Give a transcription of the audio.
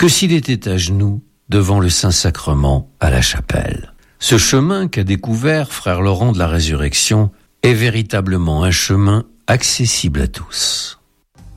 que s'il était à genoux devant le Saint-Sacrement à la chapelle. Ce chemin qu'a découvert frère Laurent de la Résurrection est véritablement un chemin accessible à tous.